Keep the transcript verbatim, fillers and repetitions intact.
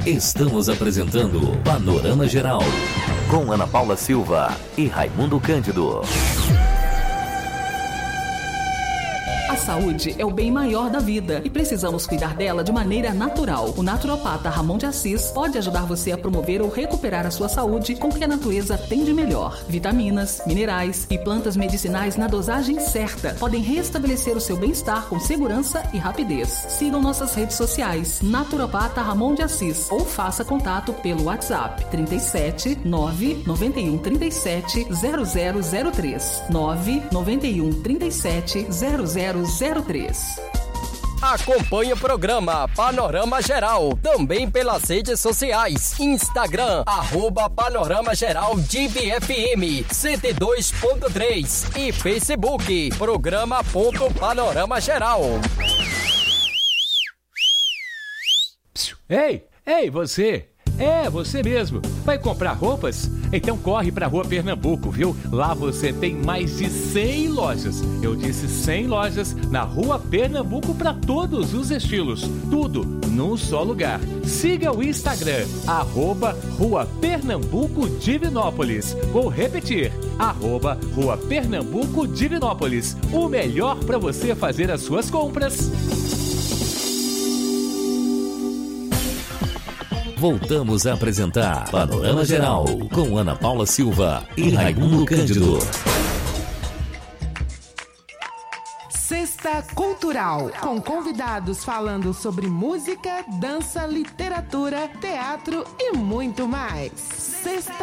Estamos apresentando Panorama Geral, com Ana Paula Silva e Raimundo Cândido. A saúde é o bem maior da vida e precisamos cuidar dela de maneira natural. O naturopata Ramon de Assis pode ajudar você a promover ou recuperar a sua saúde com o que a natureza tem de melhor. Vitaminas, minerais e plantas medicinais na dosagem certa podem restabelecer o seu bem-estar com segurança e rapidez. Sigam nossas redes sociais, Naturopata Ramon de Assis, ou faça contato pelo WhatsApp trinta e sete, nove nove um, trinta e sete, zero zero zero três, nove nove um, trinta e sete, zero zero zero três. Acompanhe o programa Panorama Geral também pelas redes sociais, Instagram, arroba Panorama Geral D B F M cento e dois ponto três e Facebook, programa ponto Panorama Geral. Ei, ei, você! É, você mesmo. Vai comprar roupas? Então corre pra Rua Pernambuco, viu? Lá você tem mais de cem lojas. Eu disse cem lojas na Rua Pernambuco para todos os estilos. Tudo num só lugar. Siga o Instagram, arroba Rua Pernambuco Divinópolis. Vou repetir, arroba Rua Pernambuco Divinópolis. O melhor para você fazer as suas compras. Voltamos a apresentar Panorama Geral com Ana Paula Silva e Raimundo Cândido. Sexta Cultural, com convidados falando sobre música, dança, literatura, teatro e muito mais. Sexta